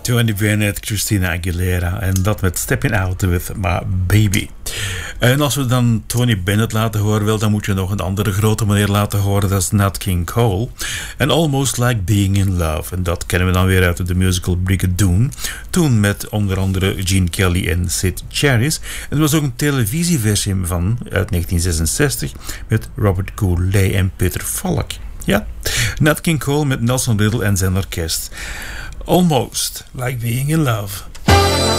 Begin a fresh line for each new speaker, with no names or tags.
Tony Bennett, Christina Aguilera en dat met Stepping Out With My Baby. En als we dan Tony Bennett laten horen, wel, dan moet je nog een andere grote meneer laten horen. Dat is Nat King Cole. En Almost Like Being in Love. En dat kennen we dan weer uit de musical Brigadoon. Toen met onder andere Gene Kelly en Sid Charisse. En er was ook een televisieversie van uit 1966 met Robert Goulet en Peter Falk. Ja, Nat King Cole met Nelson Riddle en zijn orkest. Almost Like Being in Love.